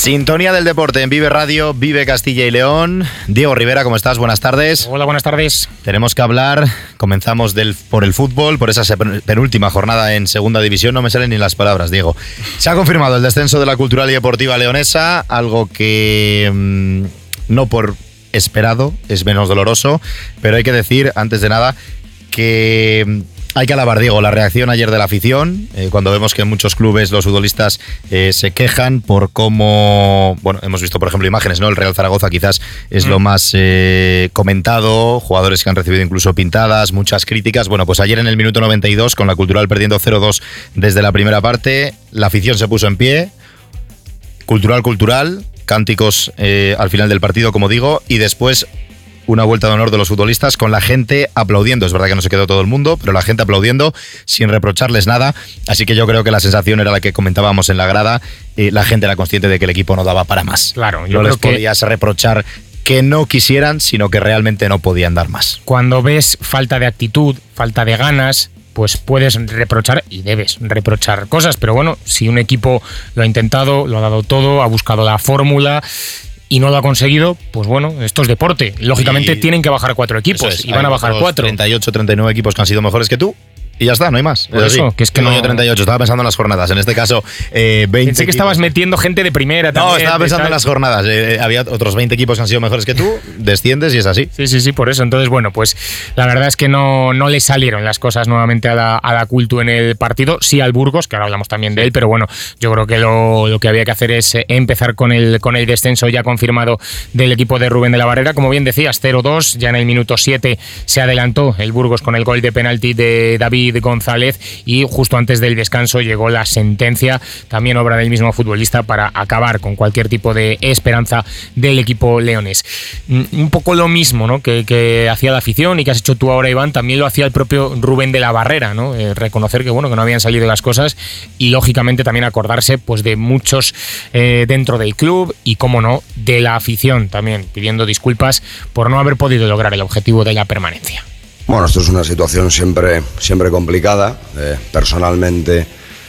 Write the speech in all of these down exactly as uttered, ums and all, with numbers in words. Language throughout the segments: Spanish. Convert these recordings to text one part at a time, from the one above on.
Sintonía del deporte en Vive Radio, Vive Castilla y León. Diego Rivera, ¿cómo estás? Buenas tardes. Hola, buenas tardes. Tenemos que hablar, comenzamos del, por el fútbol, por esa penúltima jornada en Segunda División. No me salen ni las palabras, Diego. Se ha confirmado el descenso de la Cultural y Deportiva Leonesa, algo que mmm, no por esperado, es menos doloroso, pero hay que decir, antes de nada, que hay que alabar, Diego, la reacción ayer de la afición, eh, cuando vemos que en muchos clubes los futbolistas eh, se quejan por cómo, bueno, hemos visto por ejemplo imágenes, ¿no? El Real Zaragoza quizás es mm. lo más eh, comentado, jugadores que han recibido incluso pintadas, muchas críticas. Bueno, pues ayer en el minuto noventa y dos, con la Cultural perdiendo cero dos desde la primera parte, la afición se puso en pie, Cultural, Cultural, cánticos eh, al final del partido, como digo, y después una vuelta de honor de los futbolistas con la gente aplaudiendo. Es verdad que no se quedó todo el mundo, pero la gente aplaudiendo sin reprocharles nada. Así que yo creo que la sensación era la que comentábamos en la grada. Eh, la gente era consciente de que el equipo no daba para más. Claro, yo no creo les podías que reprochar que no quisieran, sino que realmente no podían dar más. Cuando ves falta de actitud, falta de ganas, pues puedes reprochar y debes reprochar cosas. Pero bueno, si un equipo lo ha intentado, lo ha dado todo, ha buscado la fórmula y no lo ha conseguido, pues bueno, esto es deporte. Lógicamente y tienen que bajar cuatro equipos es, y van a bajar cuatro. treinta y ocho, treinta y nueve equipos que han sido mejores que tú. Y ya está, no hay más. Por eso, sí, que es que no... Yo treinta y ocho, estaba pensando en las jornadas. En este caso, eh, veinte. Pensé que equipos. Estabas metiendo gente de primera también. No, estaba pensando en las jornadas. Eh, había otros veinte equipos que han sido mejores que tú, desciendes y es así. Sí, sí, sí, por eso. Entonces, bueno, pues la verdad es que no, no le salieron las cosas nuevamente a la, a la Cultu en el partido. Sí al Burgos, que ahora hablamos también de él, pero bueno, yo creo que lo, lo que había que hacer es empezar con el, con el descenso ya confirmado del equipo de Rubén de la Barrera. Como bien decías, cero dos, ya en el minuto siete se adelantó el Burgos con el gol de penalti de David González. Y justo antes del descanso llegó la sentencia, también obra del mismo futbolista, para acabar con cualquier tipo de esperanza del equipo leonés. Un poco lo mismo, ¿no?, que, que hacía la afición y que has hecho tú ahora, Iván, también lo hacía el propio Rubén de la Barrera, ¿no? Eh, reconocer que bueno, que no habían salido las cosas y lógicamente también acordarse pues de muchos eh, dentro del club y, cómo no, de la afición también, pidiendo disculpas por no haber podido lograr el objetivo de la permanencia. Bueno, esto es una situación siempre, siempre complicada. Eh, personalmente,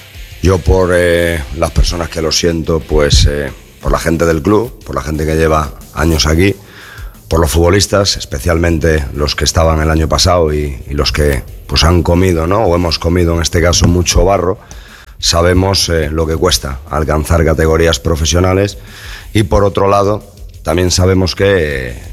yo por eh, las personas que lo siento, pues eh, por la gente del club, por la gente que lleva años aquí, por los futbolistas, especialmente los que estaban el año pasado y, y los que pues han comido, ¿no?, o hemos comido en este caso mucho barro. Sabemos eh, lo que cuesta alcanzar categorías profesionales y por otro lado, también sabemos que Eh,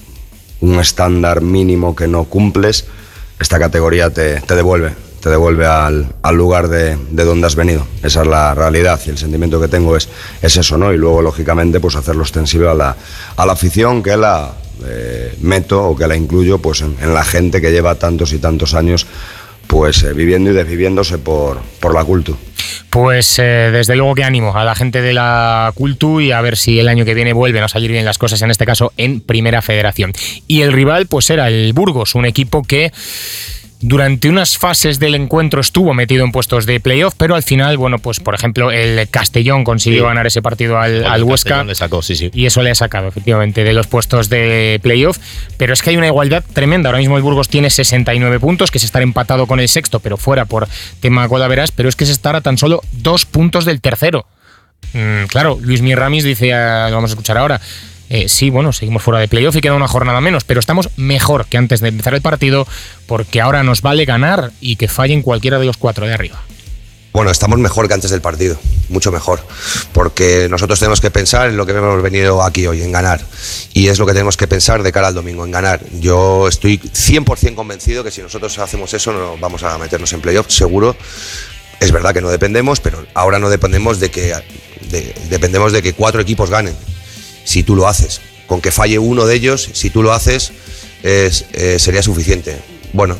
un estándar mínimo que no cumples, esta categoría te, te devuelve, te devuelve al, al lugar de, de donde has venido. Esa es la realidad y el sentimiento que tengo es, es eso, ¿no? Y luego, lógicamente, pues hacerlo extensible a la, a la afición, que la eh, meto o que la incluyo pues en, en la gente que lleva tantos y tantos años pues eh, viviendo y desviviéndose por, por la Cultu. Pues eh, desde luego que ánimo a la gente de la Cultu y a ver si el año que viene vuelven a salir bien las cosas, en este caso en Primera Federación. Y el rival pues era el Burgos, un equipo que durante unas fases del encuentro estuvo metido en puestos de playoff, pero al final, bueno, pues por ejemplo el Castellón consiguió sí. ganar ese partido al, al Huesca le sacó, sí, sí. y eso le ha sacado efectivamente de los puestos de playoff, pero es que hay una igualdad tremenda. Ahora mismo el Burgos tiene sesenta y nueve puntos, que es estar empatado con el sexto, pero fuera por tema golaveras, pero es que es estar a tan solo dos puntos del tercero. Mm, claro, Luis Mirramis dice, lo vamos a escuchar ahora, Eh, sí, bueno, seguimos fuera de playoff y queda una jornada menos, pero estamos mejor que antes de empezar el partido porque ahora nos vale ganar y que fallen cualquiera de los cuatro de arriba. Bueno, estamos mejor que antes del partido, mucho mejor, porque nosotros tenemos que pensar en lo que hemos venido aquí hoy, en ganar, y es lo que tenemos que pensar de cara al domingo, en ganar. Yo estoy cien por ciento convencido que si nosotros hacemos eso no vamos a meternos en playoff, seguro. Es verdad que no dependemos, pero ahora no dependemos de que, de, dependemos de que cuatro equipos ganen. Si tú lo haces, con que falle uno de ellos, si tú lo haces, es, eh, sería suficiente. Bueno,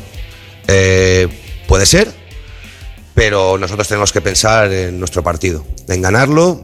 eh, puede ser, pero nosotros tenemos que pensar en nuestro partido, en ganarlo,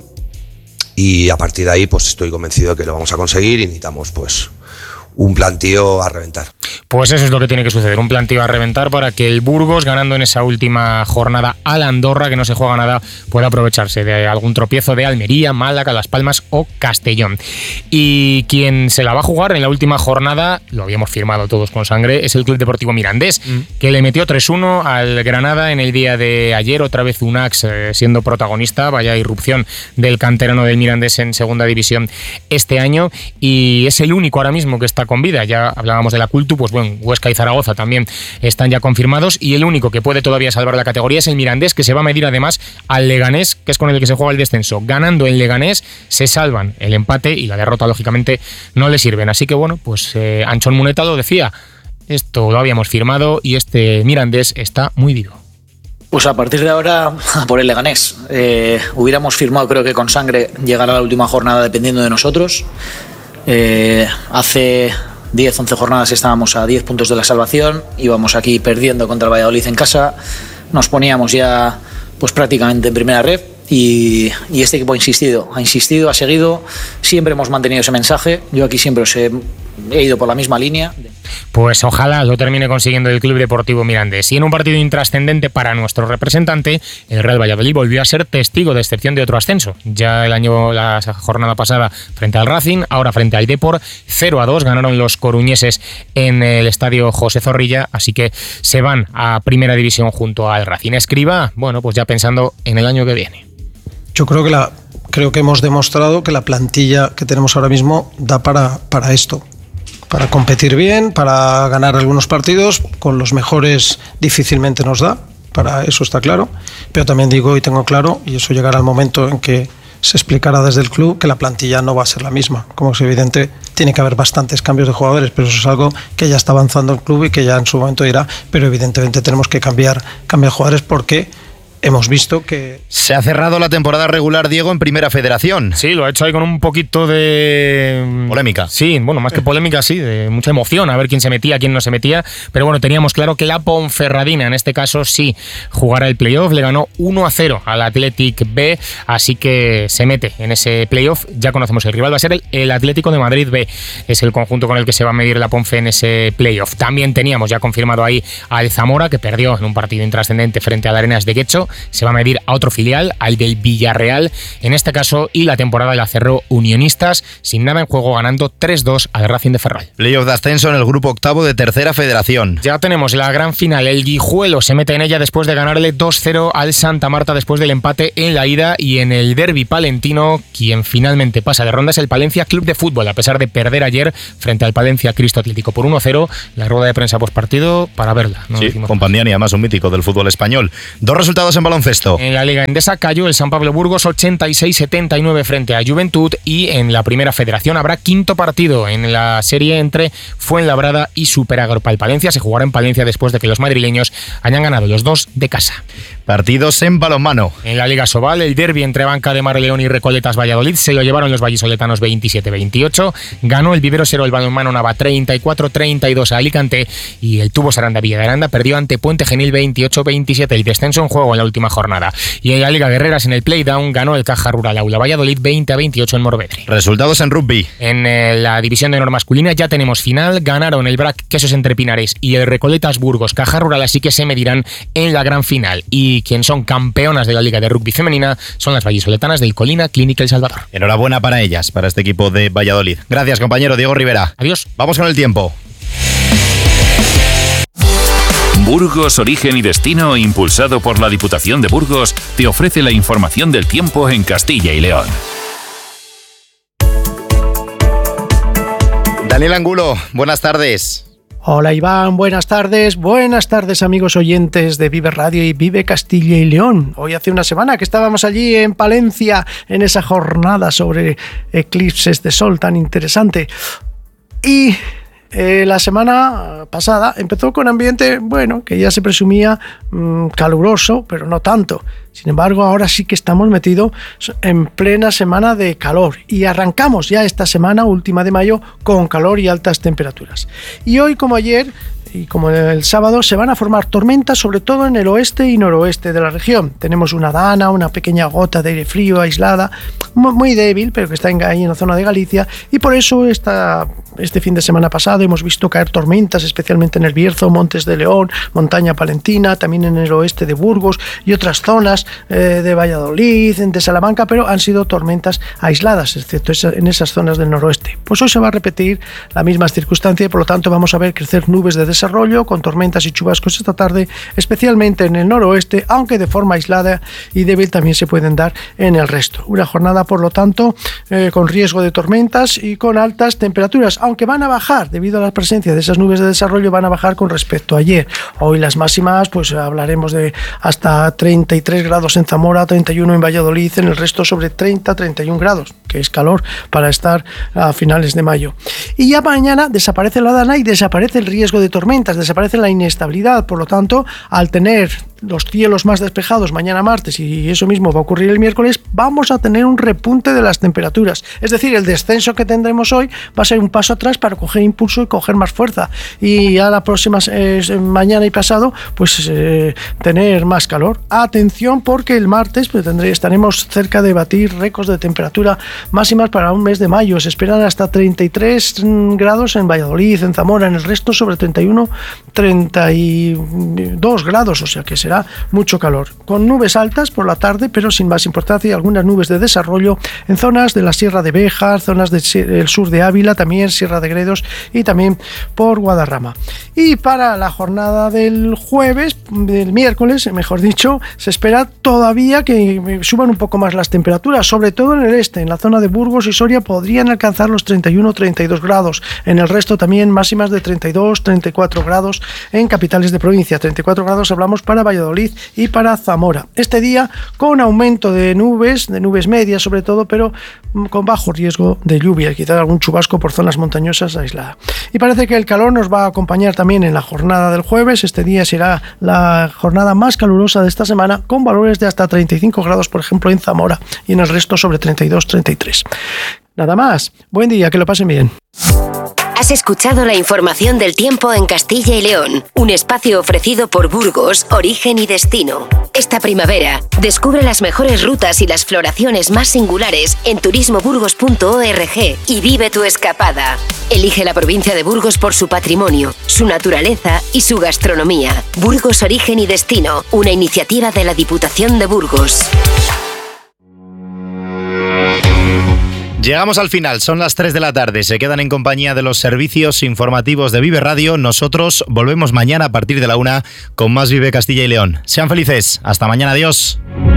y a partir de ahí pues estoy convencido de que lo vamos a conseguir y necesitamos pues un plantío a reventar. Pues eso es lo que tiene que suceder, un planteo a reventar para que el Burgos, ganando en esa última jornada al Andorra, que no se juega nada, pueda aprovecharse de algún tropiezo de Almería, Málaga, Las Palmas o Castellón. Y quien se la va a jugar en la última jornada, lo habíamos firmado todos con sangre, es el Club Deportivo Mirandés, mm. que le metió tres uno al Granada en el día de ayer, otra vez Unax eh, siendo protagonista, vaya irrupción del canterano del Mirandés en segunda división este año, y es el único ahora mismo que está con vida. Ya hablábamos de la Cultu, pues bueno, Huesca y Zaragoza también están ya confirmados, y el único que puede todavía salvar la categoría es el Mirandés, que se va a medir además al Leganés, que es con el que se juega el descenso. Ganando el Leganés se salvan, el empate y la derrota lógicamente no le sirven. Así que bueno, pues eh, Anchón Muneta lo decía, esto lo habíamos firmado y este Mirandés está muy vivo. Pues a partir de ahora, por el Leganés. Eh, hubiéramos firmado, creo que con sangre, llegar a la última jornada dependiendo de nosotros. Eh, hace diez, once jornadas estábamos a diez puntos de la salvación, íbamos aquí perdiendo contra el Valladolid en casa, nos poníamos ya pues prácticamente en primera red. Y, y este equipo ha insistido, ha insistido, ha seguido, siempre hemos mantenido ese mensaje, yo aquí siempre os he, he ido por la misma línea. Pues ojalá lo termine consiguiendo el Club Deportivo Mirandés. Y en un partido intrascendente para nuestro representante, el Real Valladolid volvió a ser testigo de excepción de otro ascenso. Ya el año, la jornada pasada frente al Racing, ahora frente al Depor, cero a dos ganaron los coruñeses en el estadio José Zorrilla, así que se van a primera división junto al Racing. Escriba, bueno, pues ya pensando en el año que viene. Yo creo que la creo que hemos demostrado que la plantilla que tenemos ahora mismo da para, para esto, para competir bien, para ganar algunos partidos, con los mejores difícilmente nos da, para eso está claro, pero también digo y tengo claro, y eso llegará al momento en que se explicará desde el club, que la plantilla no va a ser la misma. Como es evidente, tiene que haber bastantes cambios de jugadores, pero eso es algo que ya está avanzando el club y que ya en su momento dirá, pero evidentemente tenemos que cambiar, cambiar jugadores porque hemos visto que... Se ha cerrado la temporada regular, Diego, en Primera Federación. Sí, lo ha hecho ahí con un poquito de... polémica. Sí, bueno, más que polémica, sí, de mucha emoción, a ver quién se metía, quién no se metía, pero bueno, teníamos claro que la Ponferradina, en este caso, sí jugará el playoff, le ganó uno a cero al Athletic B, así que se mete en ese playoff, ya conocemos el rival, va a ser el, el Atlético de Madrid B, es el conjunto con el que se va a medir la Ponfe en ese playoff. También teníamos ya confirmado ahí al Zamora, que perdió en un partido intrascendente frente al Arenas de Guecho, se va a medir a otro filial, al del Villarreal en este caso, y la temporada la cerró Unionistas sin nada en juego, ganando tres dos al Racing de Ferrol. Playoff de ascenso en el grupo octavo de Tercera Federación. Ya tenemos la gran final, el Guijuelo se mete en ella después de ganarle dos cero al Santa Marta después del empate en la ida, y en el derbi palentino quien finalmente pasa de ronda es el Palencia Club de Fútbol, a pesar de perder ayer frente al Palencia Cristo Atlético por uno cero, la rueda de prensa postpartido para verla. No sí, con Pandiani, además un mítico del fútbol español. Dos resultados en baloncesto. En la Liga Endesa cayó el San Pablo Burgos ochenta y seis setenta y nueve frente a Juventud, y en la Primera Federación habrá quinto partido en la serie entre Fuenlabrada y Superagropal Palencia. Se jugará en Palencia después de que los madrileños hayan ganado los dos de casa. Partidos en balonmano. En la Liga Sobal, el derbi entre Banca de Marleón y Recoletas Valladolid se lo llevaron los vallisoletanos veintisiete veintiocho. Ganó el Vivero Cero el balonmano Nava treinta y cuatro treinta y dos a Alicante, y el Tubos Aranda Villa de Aranda perdió ante Puente Genil veintiocho veintisiete. El descenso en juego en la última jornada. Y en la Liga Guerreras, en el Playdown, ganó el Caja Rural Aula Valladolid veinte a veintiocho en Morvedre. Resultados en rugby. En eh, la división de honor masculina ya tenemos final. Ganaron el Brac Quesos Entre Pinares y el Recoletas Burgos Caja Rural, así que se medirán en la gran final. Y quien son campeonas de la Liga de Rugby Femenina son las vallisoletanas del Colina Clínica El Salvador. Enhorabuena para ellas, para este equipo de Valladolid. Gracias, compañero Diego Rivera. Adiós. Vamos con el tiempo. Burgos, origen y destino, impulsado por la Diputación de Burgos, te ofrece la información del tiempo en Castilla y León. Daniel Angulo, buenas tardes. Hola Iván, buenas tardes, buenas tardes amigos oyentes de Vive Radio y Vive Castilla y León. Hoy hace una semana que estábamos allí en Palencia en esa jornada sobre eclipses de sol tan interesante. Y eh, la semana pasada empezó con ambiente, bueno, que ya se presumía mmm, caluroso, pero no tanto. Sin embargo, ahora sí que estamos metidos en plena semana de calor y arrancamos ya esta semana última de mayo con calor y altas temperaturas. Y hoy, como ayer, y como el sábado se van a formar tormentas, sobre todo en el oeste y noroeste de la región. Tenemos una dana, una pequeña gota de aire frío aislada, muy débil, pero que está ahí en la zona de Galicia, y por eso esta, este fin de semana pasado hemos visto caer tormentas, especialmente en el Bierzo, Montes de León, Montaña Palentina, también en el oeste de Burgos y otras zonas eh, de Valladolid, de Salamanca, pero han sido tormentas aisladas, excepto esa, en esas zonas del noroeste. Pues hoy se va a repetir la misma circunstancia y por lo tanto vamos a ver crecer nubes de desarrollo con tormentas y chubascos esta tarde, especialmente en el noroeste, aunque de forma aislada y débil también se pueden dar en el resto. Una jornada, por lo tanto, eh, con riesgo de tormentas y con altas temperaturas, aunque van a bajar debido a la presencia de esas nubes de desarrollo, van a bajar con respecto a ayer. Hoy las máximas, pues hablaremos de hasta treinta y tres grados en Zamora, treinta y uno en Valladolid, en el resto sobre treinta a treinta y un grados, que es calor para estar a finales de mayo. Y ya mañana desaparece la dana y desaparece el riesgo de tormentas, desaparece la inestabilidad. Por lo tanto, al tener los cielos más despejados mañana martes, y eso mismo va a ocurrir el miércoles, vamos a tener un repunte de las temperaturas. Es decir, el descenso que tendremos hoy va a ser un paso atrás para coger impulso y coger más fuerza. Y a la próxima eh, mañana y pasado, pues eh, tener más calor. Atención, porque el martes pues, tendré, estaremos cerca de batir récords de temperatura máximas para un mes de mayo. Se esperan hasta treinta y tres grados en Valladolid, en Zamora, en el resto sobre treinta y uno, treinta y dos grados, o sea que será mucho calor, con nubes altas por la tarde, pero sin más importancia, y algunas nubes de desarrollo en zonas de la Sierra de Béjar, zonas del sur de Ávila, también Sierra de Gredos y también por Guadarrama. Y para la jornada del jueves, del miércoles, mejor dicho, se espera todavía que suban un poco más las temperaturas, sobre todo en el este, en la zona de Burgos y Soria podrían alcanzar los treinta y uno a treinta y dos grados, en el resto también máximas de treinta y dos a treinta y cuatro grados en capitales de provincia, treinta y cuatro grados hablamos para Valladolid y para Zamora. Este día con aumento de nubes, de nubes medias sobre todo, pero con bajo riesgo de lluvia, quizás algún chubasco por zonas montañosas aisladas. Y parece que el calor nos va a acompañar también en la jornada del jueves. Este día será la jornada más calurosa de esta semana, con valores de hasta treinta y cinco grados, por ejemplo, en Zamora, y en el resto sobre treinta y dos a treinta y tres. Nada más. Buen día, que lo pasen bien. Has escuchado la información del tiempo en Castilla y León, un espacio ofrecido por Burgos, Origen y Destino. Esta primavera, descubre las mejores rutas y las floraciones más singulares en turismo burgos punto org y vive tu escapada. Elige la provincia de Burgos por su patrimonio, su naturaleza y su gastronomía. Burgos, Origen y Destino, una iniciativa de la Diputación de Burgos. Llegamos al final, son las tres de la tarde, se quedan en compañía de los servicios informativos de Vive Radio. Nosotros volvemos mañana a partir de la una con más Vive Castilla y León. Sean felices, hasta mañana, adiós.